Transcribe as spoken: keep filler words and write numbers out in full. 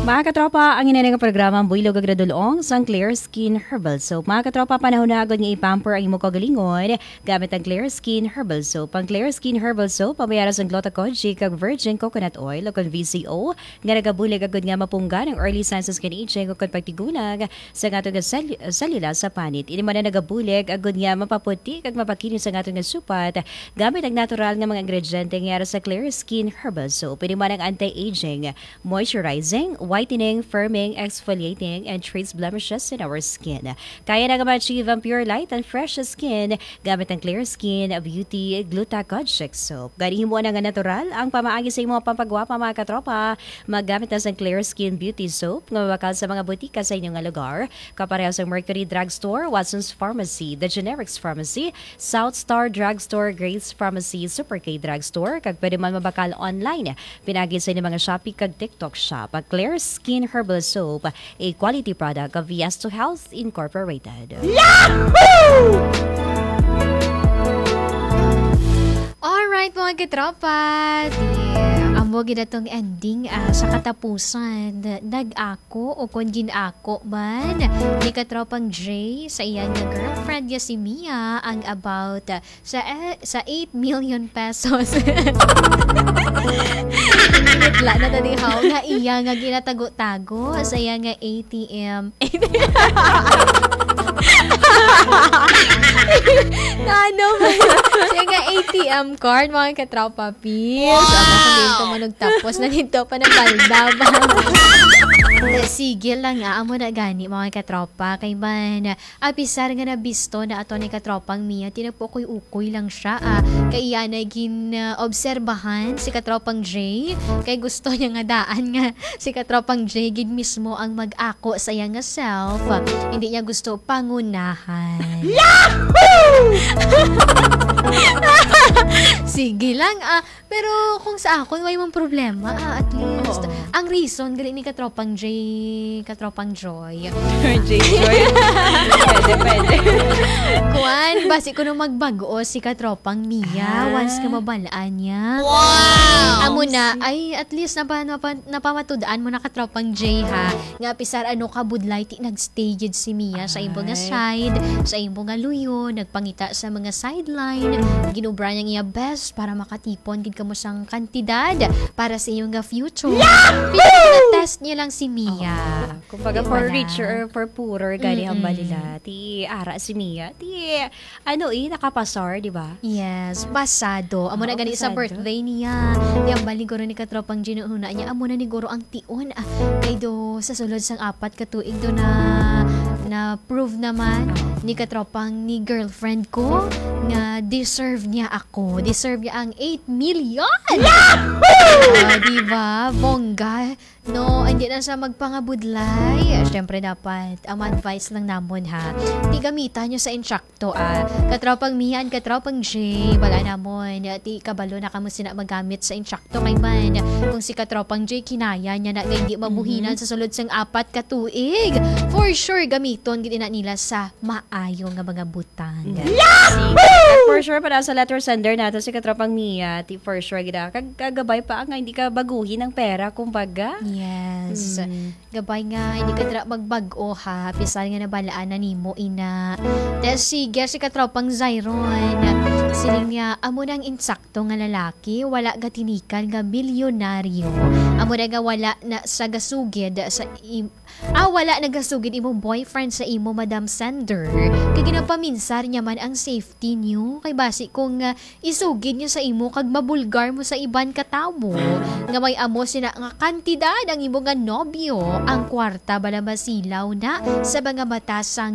Mga katropa, ang inanay nga programa Builog Agradulong sang Clear Skin Herbal Soap. Mga katropa, panahon na agad nga i-pamper ang imo kagalingon gamit ang Clear Skin Herbal Soap. Ang Clear Skin Herbal Soap, pabayara sa glutathione kag virgin coconut oil o kon V C O, nga nagabulig agad nga mapunggan ang early signs of skin aging o kon pagtigulag sa nga nga sel- selula sa panit. Ini man na nagabulig agad nga mapaputi kag mapakinis sa nga nga supat gamit ang natural nga mga ingrediente nga sa Clear Skin Herbal Soap. Ini man ang anti-aging, moisturizing, whitening, firming, exfoliating, and treats blemishes in our skin. Kaya na ma-achieve ang pure light and fresh skin gamit ang Clear Skin Beauty Glutathione Soap. Ganihin mo na nga natural ang pamaagi sa imo pampagwapa mga katropa. Maggamit na sa Clear Skin Beauty Soap nga mabakal sa mga butika sa inyong lugar. Kapareho sa Mercury Drugstore, Watson's Pharmacy, The Generics Pharmacy, South Star Drugstore, Grace Pharmacy, Super K Drugstore, kag pwede man mabakal online. Pinagi sa inyong mga Shopee kag TikTok shop. Ang Clear Skin Herbal Soap, a quality product of Viesto Health Incorporated. Yahoo! Alright mga katropa, amo gidatong ending uh, sa katapusan. Nag-ako o kung ako man ni katropang J sa iyan nga girlfriend ya si Mia ang about uh, sa uh, sa eight million pesos. Wala na tadi how nga iya nga ginatago-tago sa iya nga A T M. na ano ba? Siya nga A T M card, mga katropa peers. Wow! Ako kung dito mo nagtapos na dito pa ng baldaba. Sige lang nga, amo na gani mga katropa. Kay man, apisar nga na bisto na ato ni katropang Mia, tinapukoy-ukoy lang siya. Ah. Kay iyan ay gin-obserbahan si katropang J. Kay gusto niya nga daan nga si katropang J, gid mismo ang mag-ako sa iya nga self. Hindi niya gusto pangunahan. Yahoo! Sige lang ah. Pero kung sa ako, may mong problema ah, at least. Oo. Ang reason, gali ni katropang J, katropang Joy. J Joy? Pwede, pwede. Kuan, basi ko nung magbago si katropang Mia. Ah. Once ka mabalaan niya. Wow! Amo na, ay at least napa, napa, napamatudaan mo na katropang J ha. Nga pisar ano ka budlay, ti nag-staged si Mia ay. Sa imo nga side, sa imo nga luyo, nagpangita sa mga sideline. Ginubra niya iya best para makatipon gid kamo sang kantidad para sa iyong nga future. Pinag-test niya lang si Mia. Oh, kumbaga for richer or for poorer gani ang balila. Ti ara si Mia. Ti ano eh nakapasar, di ba? Yes, pasado. Amo oh, na gani sa birthday niya. Di ang bali guro ni katropang ginuhuna niya. Amo na ni guro ang tion. Ah, kay do sa sulod sang apat ka tuig do na na prove naman ni katropang ni girlfriend ko nga deserve niya ako. Deserve niya ang eight million! Yahoo! Uh, diba? Bongga. No, hindi na sa magpangabudlay. Siyempre dapat, ang advice lang namon ha. Di gamitan nyo sa insakto ah. Katropang Mia and katropang J, wala namon. Di kabalo na kamo sina magamit sa insakto kay man. Kung si katropang J, kinaya niya na hindi mabuhinan mm-hmm. sa sulod sang apat katuig. For sure, gamiton gina nila sa maayo nga mga butang. Yahoo! For sure, para sa letter sender nato si katropang Mia, ti for sure gina kag kagabay pa nga hindi ka baguhin ng pera kumbaga. Yes. Mm. Gabay nga, hindi ka dra magbag-o ha. Pisan nga nabalaan na nimo ina. Dahil sige, si katropang Zyron. Siling niya, amo nang insakto nga lalaki, wala gatinikan nga milyonaryo. Amo na nga wala na sa gasugid sa im- Ah, wala nagasugid imong boyfriend sa imo Madam Sender. Kay ginapaminsar niya man ang safety niyo. Kay basi kung uh, isugid niyo sa imo kag mabulgar mo sa iban katawo. Nga may amo sina nga kantidad ang imo nga nobyo. Ang kwarta bala masilaw na sa mga mata sang